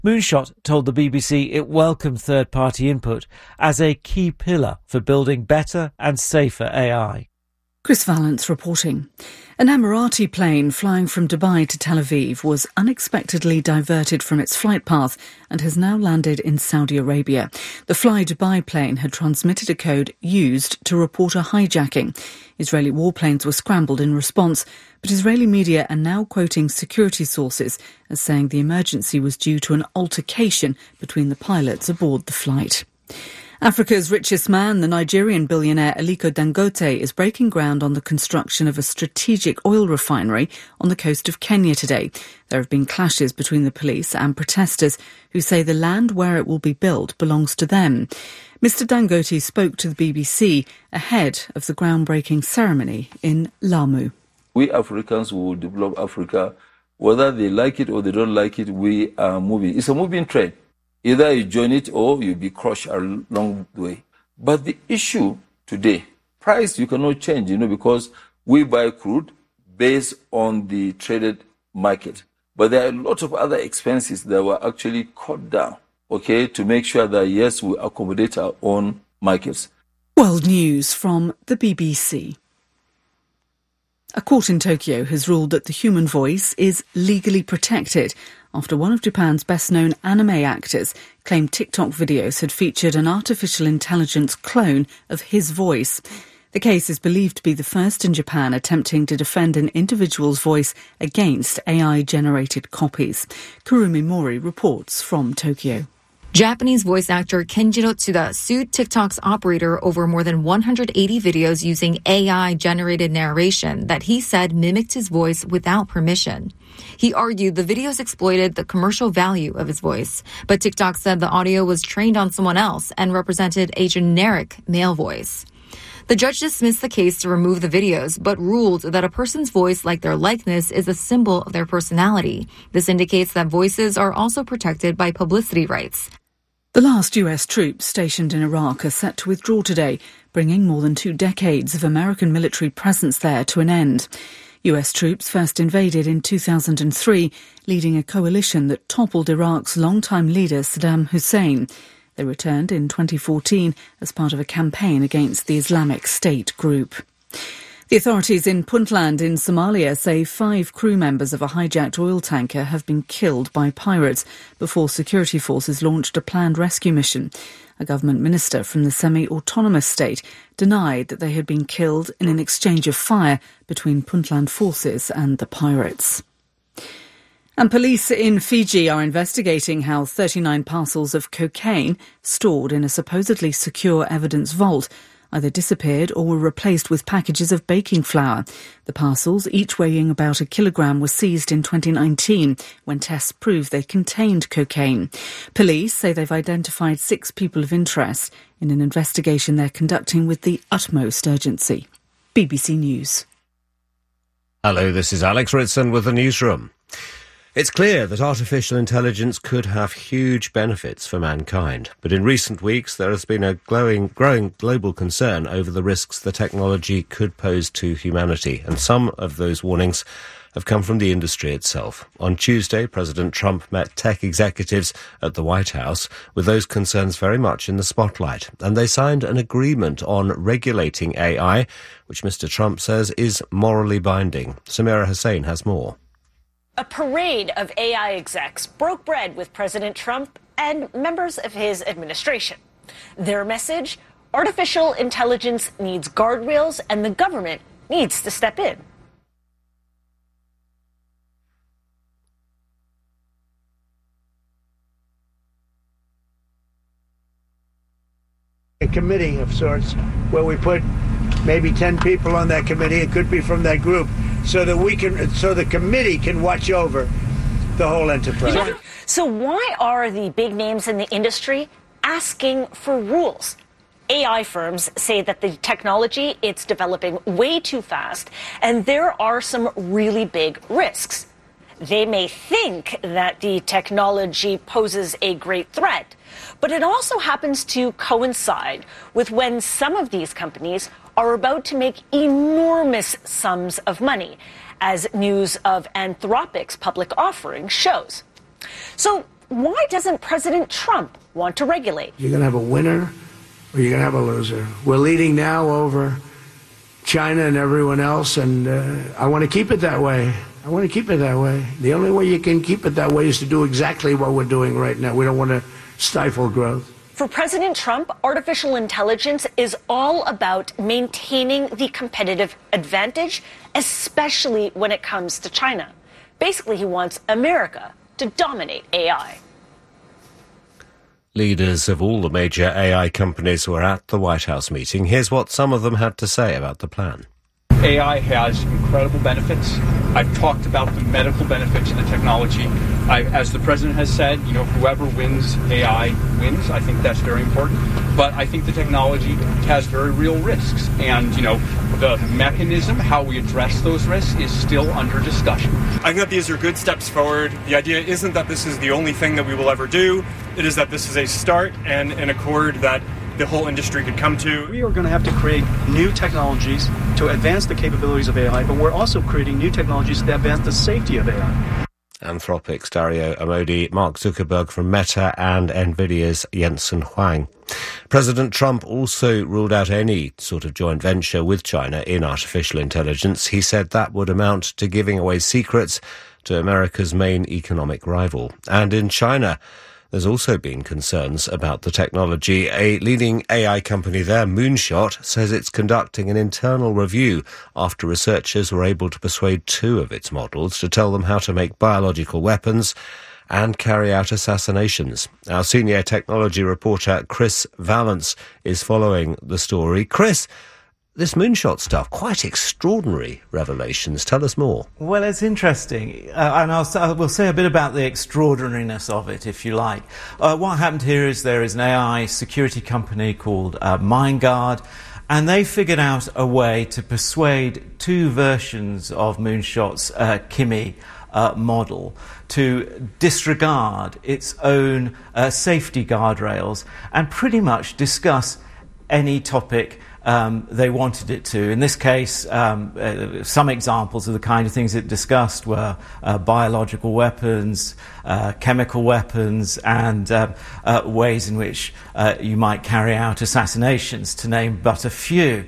Moonshot told the BBC it welcomed third-party input as a key pillar for building better and safer AI. Chris Vallance reporting. An Emirati plane flying from Dubai to Tel Aviv was unexpectedly diverted from its flight path and has now landed in Saudi Arabia. The Fly Dubai plane had transmitted a code used to report a hijacking. Israeli warplanes were scrambled in response, but Israeli media are now quoting security sources as saying the emergency was due to an altercation between the pilots aboard the flight. Africa's richest man, the Nigerian billionaire Aliko Dangote, is breaking ground on the construction of a strategic oil refinery on the coast of Kenya today. There have been clashes between the police and protesters who say the land where it will be built belongs to them. Mr. Dangote spoke to the BBC ahead of the groundbreaking ceremony in Lamu. We Africans will develop Africa. Whether they like it or they don't like it, we are moving. It's a moving train. Either you join it or you'll be crushed along the way. But the issue today, price you cannot change, because we buy crude based on the traded market. But there are a lot of other expenses that were actually cut down, to make sure that, yes, we accommodate our own markets. World News from the BBC. A court in Tokyo has ruled that the human voice is legally protected after one of Japan's best-known anime actors claimed TikTok videos had featured an artificial intelligence clone of his voice. The case is believed to be the first in Japan attempting to defend an individual's voice against AI-generated copies. Kurumi Mori reports from Tokyo. Japanese voice actor Kenjiro Tsuda sued TikTok's operator over more than 180 videos using AI-generated narration that he said mimicked his voice without permission. He argued the videos exploited the commercial value of his voice, but TikTok said the audio was trained on someone else and represented a generic male voice. The judge dismissed the case to remove the videos, but ruled that a person's voice, like their likeness, is a symbol of their personality. This indicates that voices are also protected by publicity rights. The last US troops stationed in Iraq are set to withdraw today, bringing more than 2 decades of American military presence there to an end. US troops first invaded in 2003, leading a coalition that toppled Iraq's longtime leader Saddam Hussein. They returned in 2014 as part of a campaign against the Islamic State group. The authorities in Puntland in Somalia say 5 crew members of a hijacked oil tanker have been killed by pirates before security forces launched a planned rescue mission. A government minister from the semi-autonomous state denied that they had been killed in an exchange of fire between Puntland forces and the pirates. And police in Fiji are investigating how 39 parcels of cocaine stored in a supposedly secure evidence vault either disappeared or were replaced with packages of baking flour. The parcels, each weighing about 1 kilogram, were seized in 2019 when tests proved they contained cocaine. Police say they've identified 6 people of interest in an investigation they're conducting with the utmost urgency. BBC News. Hello, this is Alex Ritson with the newsroom. It's clear that artificial intelligence could have huge benefits for mankind, but in recent weeks there has been a growing global concern over the risks the technology could pose to humanity, and some of those warnings have come from the industry itself. On Tuesday, President Trump met tech executives at the White House with those concerns very much in the spotlight, and they signed an agreement on regulating AI, which Mr. Trump says is morally binding. Samira Hussain has more. A parade of AI execs broke bread with President Trump and members of his administration. Their message: artificial intelligence needs guardrails and the government needs to step in. A committee of sorts where we put maybe 10 people on that committee. It could be from that group, so the committee can watch over the whole enterprise. So why are the big names in the industry asking for rules? AI firms say that the technology, it's developing way too fast, and there are some really big risks. They may think that the technology poses a great threat, but it also happens to coincide with when some of these companies are about to make enormous sums of money, as news of Anthropic's public offering shows. So why doesn't President Trump want to regulate? You're going to have a winner or you're going to have a loser. We're leading now over China and everyone else, and I want to keep it that way. I want to keep it that way. The only way you can keep it that way is to do exactly what we're doing right now. We don't want to stifle growth. For President Trump, artificial intelligence is all about maintaining the competitive advantage, especially when it comes to China. Basically, he wants America to dominate AI. Leaders of all the major AI companies were at the White House meeting. Here's what some of them had to say about the plan. AI has incredible benefits. I've talked about the medical benefits of the technology. As the president has said, whoever wins AI wins. I think that's very important. But I think the technology has very real risks. And, the mechanism, how we address those risks, is still under discussion. I think that these are good steps forward. The idea isn't that this is the only thing that we will ever do. It is that this is a start and an accord that the whole industry could come to. We are going to have to create new technologies to advance the capabilities of AI, but we're also creating new technologies to advance the safety of AI. Anthropic's Dario Amodi, Mark Zuckerberg from Meta, and Nvidia's Jensen Huang. President Trump also ruled out any sort of joint venture with China in artificial intelligence. He said that would amount to giving away secrets to America's main economic rival. And in China, there's also been concerns about the technology. A leading AI company there, Moonshot, says it's conducting an internal review after researchers were able to persuade 2 of its models to tell them how to make biological weapons and carry out assassinations. Our senior technology reporter, Chris Valance, is following the story. Chris, this Moonshot stuff, quite extraordinary revelations. Tell us more. Well, it's interesting, and we'll say a bit about the extraordinariness of it, if you like. What happened here is there is an AI security company called MindGuard, and they figured out a way to persuade 2 versions of Moonshot's Kimi model to disregard its own safety guardrails and pretty much discuss any topic they wanted it to. In this case, some examples of the kind of things it discussed were biological weapons, chemical weapons, and ways in which you might carry out assassinations, to name but a few.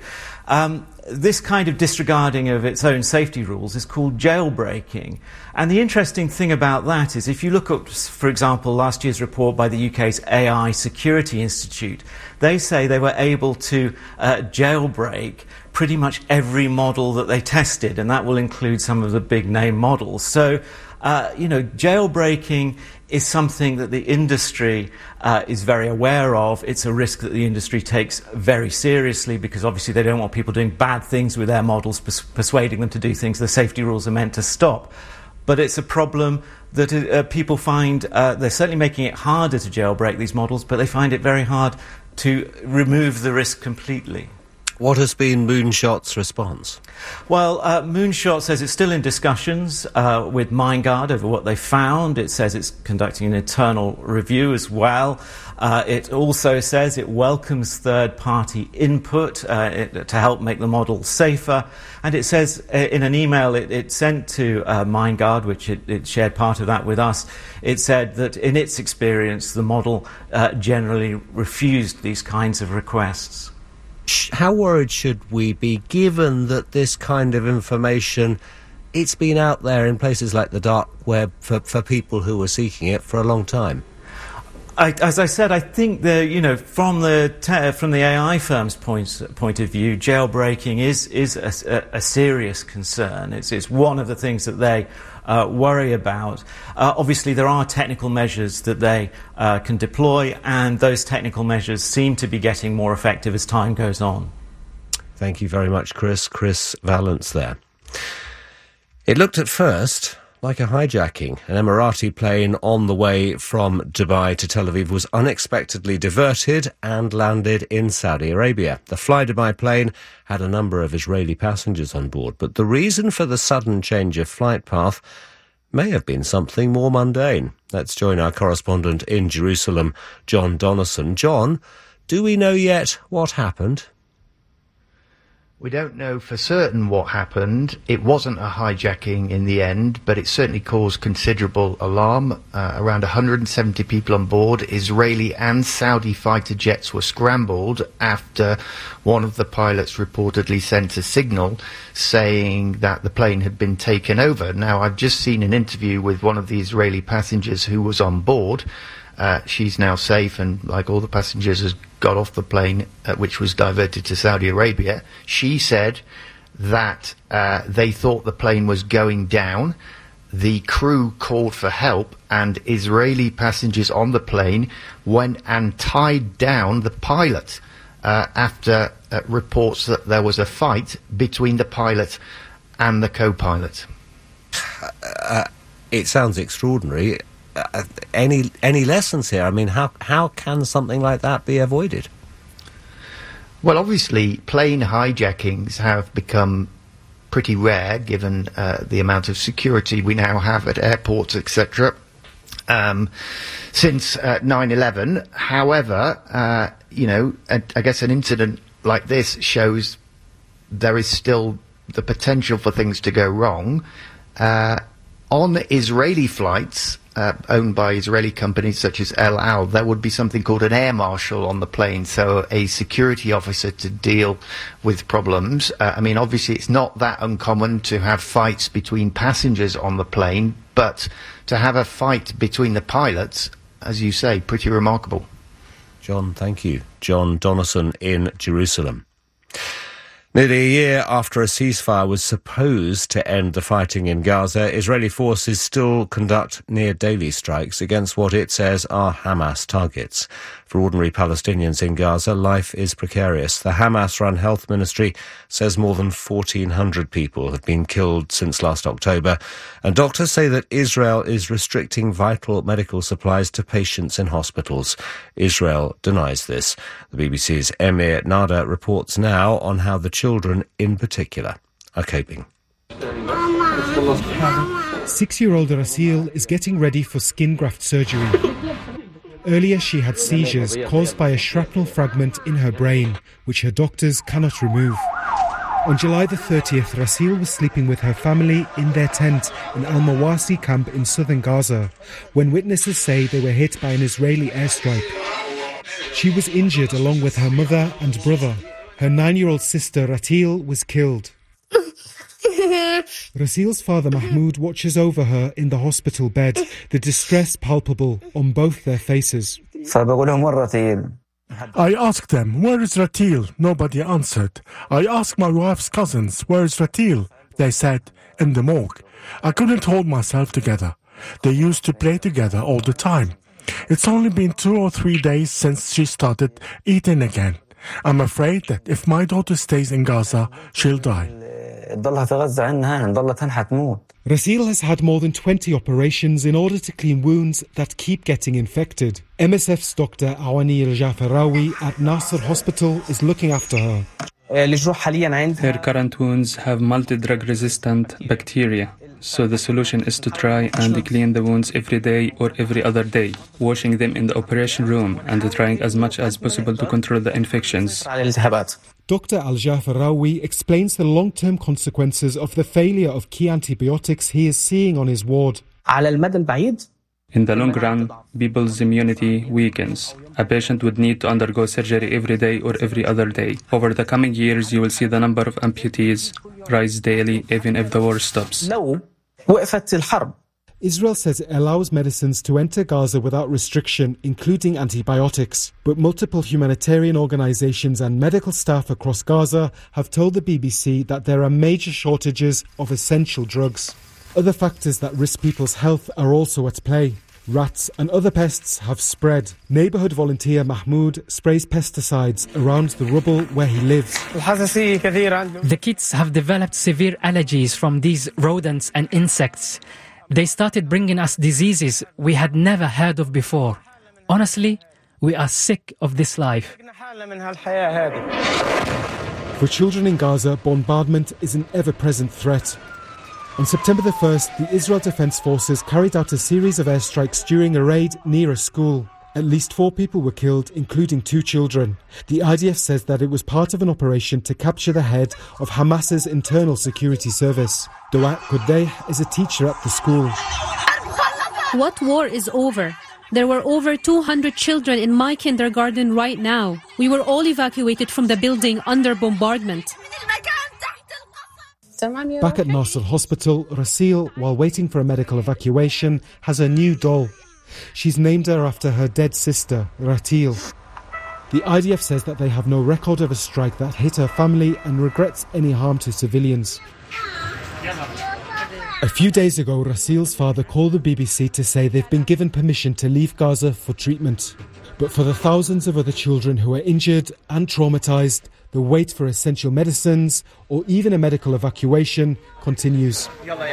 This kind of disregarding of its own safety rules is called jailbreaking. And the interesting thing about that is if you look at, for example, last year's report by the UK's AI Security Institute, they say they were able to jailbreak pretty much every model that they tested, and that will include some of the big name models. So, jailbreaking is something that the industry is very aware of. It's a risk that the industry takes very seriously because obviously they don't want people doing bad things with their models, persuading them to do things the safety rules are meant to stop. But it's a problem that people find they're certainly making it harder to jailbreak these models, but they find it very hard to remove the risk completely. What has been Moonshot's response? Well, Moonshot says it's still in discussions with MindGuard over what they found. It says it's conducting an internal review as well. It also says it welcomes third-party input to help make the model safer. And it says in an email it sent to MindGuard, which it shared part of that with us, it said that in its experience the model generally refused these kinds of requests. How worried should we be, given that this kind of information, it's been out there in places like the dark web for people who were seeking it for a long time? As I said, I think from the AI firm's point of view, jailbreaking is a serious concern. It's one of the things that they worry about. Obviously, there are technical measures that they can deploy, and those technical measures seem to be getting more effective as time goes on. Thank you very much, Chris. Chris Valance there. It looked at first like a hijacking. An Emirati plane on the way from Dubai to Tel Aviv was unexpectedly diverted and landed in Saudi Arabia. The Fly Dubai plane had a number of Israeli passengers on board, but the reason for the sudden change of flight path may have been something more mundane. Let's join our correspondent in Jerusalem, John Donison. John, do we know yet what happened? We don't know for certain what happened. It wasn't a hijacking in the end, but it certainly caused considerable alarm. Around 170 people on board, Israeli and Saudi fighter jets were scrambled after one of the pilots reportedly sent a signal saying that the plane had been taken over. Now, I've just seen an interview with one of the Israeli passengers who was on board. She's now safe and, like all the passengers, has got off the plane, which was diverted to Saudi Arabia. She said that they thought the plane was going down. The crew called for help, and Israeli passengers on the plane went and tied down the pilot after reports that there was a fight between the pilot and the co-pilot. It sounds extraordinary. Any lessons here? I mean, how can something like that be avoided? Well, obviously, plane hijackings have become pretty rare, given the amount of security we now have at airports, etc. Since 9/11. However, I guess an incident like this shows there is still the potential for things to go wrong. On Israeli flights, owned by Israeli companies such as El Al, there would be something called an air marshal on the plane, so a security officer to deal with problems. Obviously it's not that uncommon to have fights between passengers on the plane, but to have a fight between the pilots, as you say, pretty remarkable. John, thank you. John Donaldson in Jerusalem. Nearly a year after a ceasefire was supposed to end the fighting in Gaza, Israeli forces still conduct near-daily strikes against what it says are Hamas targets. For ordinary Palestinians in Gaza, life is precarious. The Hamas-run health ministry says more than 1,400 people have been killed since last October, and doctors say that Israel is restricting vital medical supplies to patients in hospitals. Israel denies this. The BBC's Emir Nada reports now on how the children in particular are coping. 6-year-old Rasil is getting ready for skin graft surgery. Earlier she had seizures caused by a shrapnel fragment in her brain, which her doctors cannot remove. On July the 30th, Rasil was sleeping with her family in their tent in Al-Mawasi camp in southern Gaza, when witnesses say they were hit by an Israeli airstrike. She was injured along with her mother and brother. Her 9-year-old sister Ratil was killed. Rasil's father Mahmoud watches over her in the hospital bed, the distress palpable on both their faces. I asked them, where is Ratil? Nobody answered. I asked my wife's cousins, where is Ratil? They said, in the morgue. I couldn't hold myself together. They used to play together all the time. It's only been 2 or 3 days since she started eating again. I'm afraid that if my daughter stays in Gaza, she'll die. Rasil has had more than 20 operations in order to clean wounds that keep getting infected. MSF's Dr. Awani Al-Jafarawi at Nasser Hospital is looking after her. Her current wounds have multi-drug resistant bacteria. So the solution is to try and clean the wounds every day or every other day, washing them in the operation room and trying as much as possible to control the infections. Dr. Al-Jafarawi explains the long-term consequences of the failure of key antibiotics he is seeing on his ward. In the long run, people's immunity weakens. A patient would need to undergo surgery every day or every other day. Over the coming years, you will see the number of amputees rise daily, even if the war stops. Israel says it allows medicines to enter Gaza without restriction, including antibiotics. But multiple humanitarian organisations and medical staff across Gaza have told the BBC that there are major shortages of essential drugs. Other factors that risk people's health are also at play. Rats and other pests have spread. Neighbourhood volunteer Mahmoud sprays pesticides around the rubble where he lives. The kids have developed severe allergies from these rodents and insects. They started bringing us diseases we had never heard of before. Honestly, we are sick of this life. For children in Gaza, bombardment is an ever-present threat. On September the 1st, the Israel Defense Forces carried out a series of airstrikes during a raid near a school. At least 4 people were killed, including 2 children. The IDF says that it was part of an operation to capture the head of Hamas's internal security service. Dawat Kodeh is a teacher at the school. What war is over? There were over 200 children in my kindergarten right now. We were all evacuated from the building under bombardment. Back at Nasser Hospital, Rasil, while waiting for a medical evacuation, has a new doll. She's named her after her dead sister, Ratil. The IDF says that they have no record of a strike that hit her family and regrets any harm to civilians. A few days ago, Rasil's father called the BBC to say they've been given permission to leave Gaza for treatment. But for the thousands of other children who are injured and traumatised, the wait for essential medicines or even a medical evacuation continues.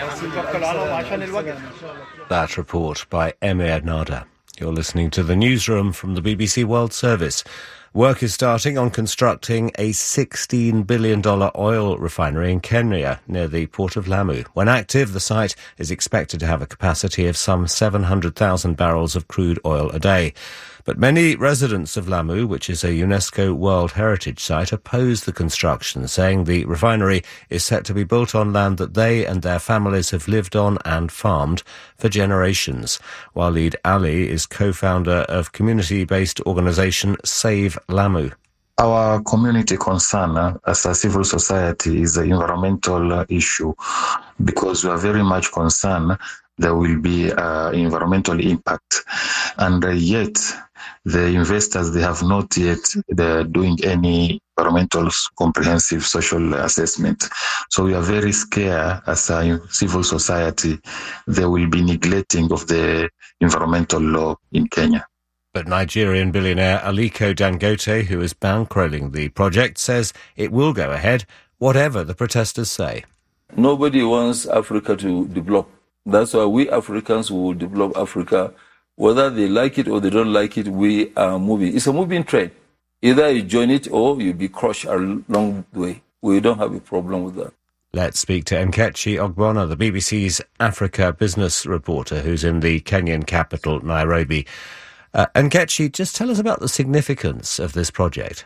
That report by Emir Nada. You're listening to the newsroom from the BBC World Service. Work is starting on constructing a $16 billion oil refinery in Kenya near the port of Lamu. When active, the site is expected to have a capacity of some 700,000 barrels of crude oil a day. But many residents of Lamu, which is a UNESCO World Heritage Site, oppose the construction, saying the refinery is set to be built on land that they and their families have lived on and farmed for generations. Walid Ali is co-founder of community-based organisation Save Lamu. Our community concern as a civil society is the environmental issue, because we are very much concerned there will be environmental impact. And yet, the investors, they have not yet doing any environmental comprehensive social assessment. So we are very scared as a civil society there will be neglecting of the environmental law in Kenya. But Nigerian billionaire Aliko Dangote, who is bankrolling the project, says it will go ahead, whatever the protesters say. Nobody wants Africa to develop. That's why we Africans will develop Africa. Whether they like it or they don't like it, we are moving. It's a moving train. Either you join it or you'll be crushed along the way. We don't have a problem with that. Let's speak to Nkechi Ogbonna, the BBC's Africa business reporter, who's in the Kenyan capital, Nairobi. Nkechi, just tell us about the significance of this project.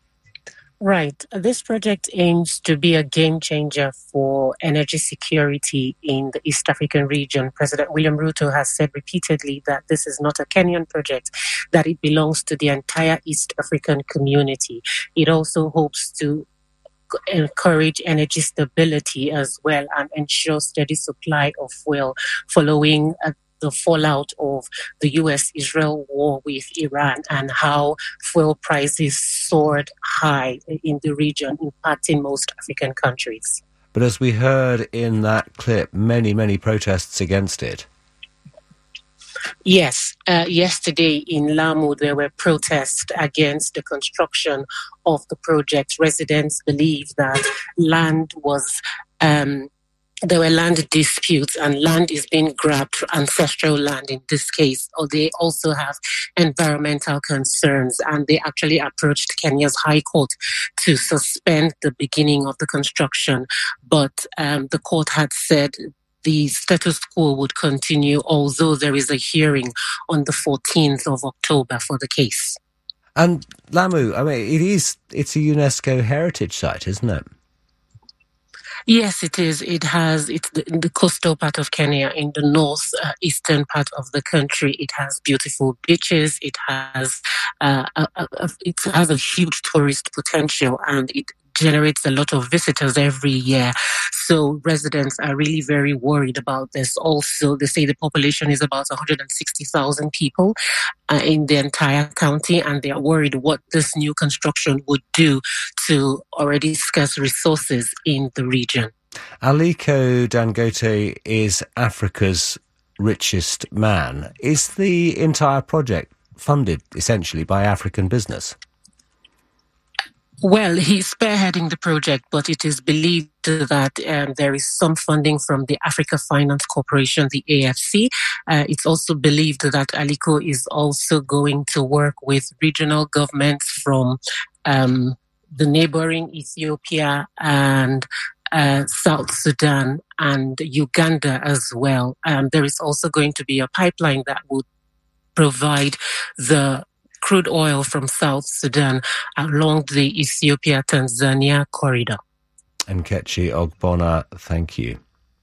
Right. This project aims to be a game changer for energy security in the East African region. President William Ruto has said repeatedly that this is not a Kenyan project, that it belongs to the entire East African community. It also hopes to encourage energy stability as well and ensure steady supply of fuel following the fallout of the US-Israel war with Iran and how fuel prices soared high in the region, impacting most African countries. But as we heard in that clip, many protests against it. Yes, yesterday in Lamu, there were protests against the construction of the project. Residents believe that land was there were land disputes and land is being grabbed, ancestral land in this case, or they also have environmental concerns, and they actually approached Kenya's High Court to suspend the beginning of the construction. But the court had said the status quo would continue, although there is a hearing on the 14th of October for the case. And Lamu, I mean, it's a UNESCO heritage site, isn't it? Yes, it is. It's the coastal part of Kenya in the north eastern part of the country. It has beautiful beaches. It has a huge tourist potential, and it generates a lot of visitors every year. So residents are really very worried about this. Also, they say the population is about 160,000 people in the entire county, and they are worried what this new construction would do to already scarce resources in the region. Aliko Dangote is Africa's richest man. Is the entire project funded essentially by African business? Well, he's spearheading the project, but it is believed that there is some funding from the Africa Finance Corporation, the AFC. It's also believed that Aliko is also going to work with regional governments from the neighboring Ethiopia and South Sudan and Uganda as well. There is also going to be a pipeline that would provide the crude oil from South Sudan along the Ethiopia-Tanzania corridor. Nkechi Ogbonna, thank you.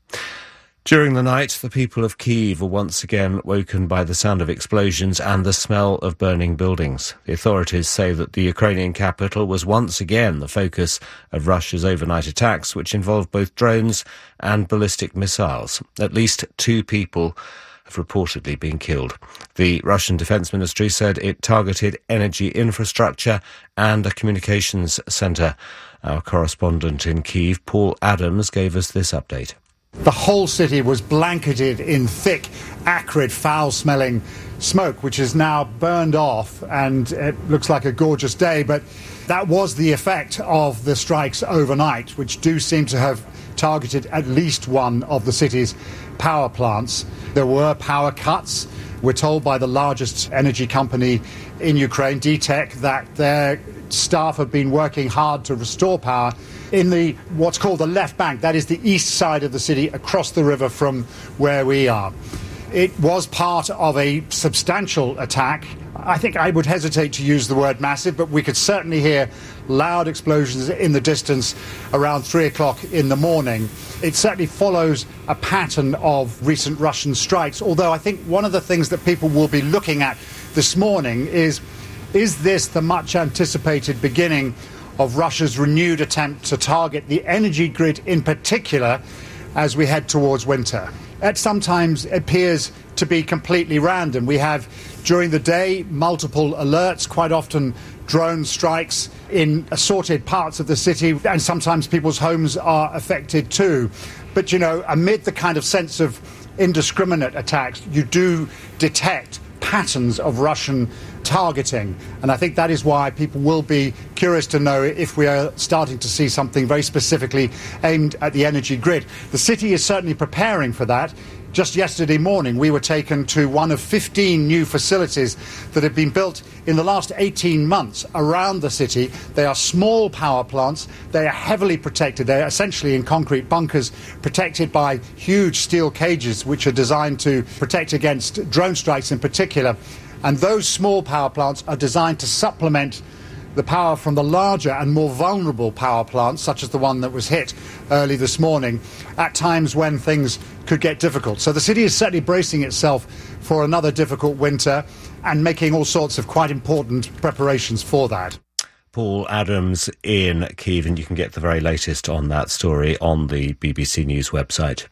During the night, the people of Kyiv were once again woken by the sound of explosions and the smell of burning buildings. The authorities say that the Ukrainian capital was once again the focus of Russia's overnight attacks, which involved both drones and ballistic missiles. At least 2 people have reportedly been killed. The Russian Defense Ministry said it targeted energy infrastructure and a communications centre. Our correspondent in Kyiv, Paul Adams, gave us this update. The whole city was blanketed in thick, acrid, foul-smelling smoke, which is now burned off, and it looks like a gorgeous day, but that was the effect of the strikes overnight, which do seem to have targeted at least one of the city's power plants. There were power cuts. We're told by the largest energy company in Ukraine, DTEK, that their staff have been working hard to restore power in the what's called the left bank, that is the east side of the city across the river from where we are. It was part of a substantial attack. I think I would hesitate to use the word massive, but we could certainly hear loud explosions in the distance around 3 o'clock in the morning. It certainly follows a pattern of recent Russian strikes, although I think one of the things that people will be looking at this morning is this the much anticipated beginning of Russia's renewed attempt to target the energy grid in particular as we head towards winter? It sometimes appears to be completely random. We have, during the day, multiple alerts, quite often drone strikes in assorted parts of the city, and sometimes people's homes are affected too. But, you know, amid the kind of sense of indiscriminate attacks, you do detect patterns of Russian targeting, and I think that is why people will be curious to know if we are starting to see something very specifically aimed at the energy grid. The city is certainly preparing for that. Just yesterday morning, we were taken to one of 15 new facilities that have been built in the last 18 months around the city. They are small power plants. They are heavily protected. They are essentially in concrete bunkers protected by huge steel cages, which are designed to protect against drone strikes in particular. And those small power plants are designed to supplement the power from the larger and more vulnerable power plants, such as the one that was hit early this morning, at times when things could get difficult. So the city is certainly bracing itself for another difficult winter and making all sorts of quite important preparations for that. Paul Adams in Kyiv, and you can get the very latest on that story on the BBC News website,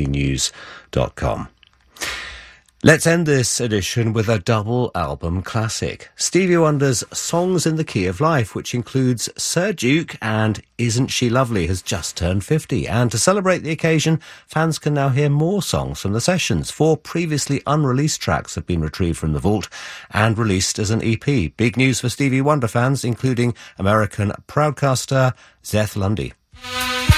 bbcnews.com. Let's end this edition with a double album classic. Stevie Wonder's Songs in the Key of Life, which includes Sir Duke and Isn't She Lovely, has just turned 50. And to celebrate the occasion, fans can now hear more songs from the sessions. 4 previously unreleased tracks have been retrieved from the vault and released as an EP. Big news for Stevie Wonder fans, including American Proudcaster Zeth Lundy.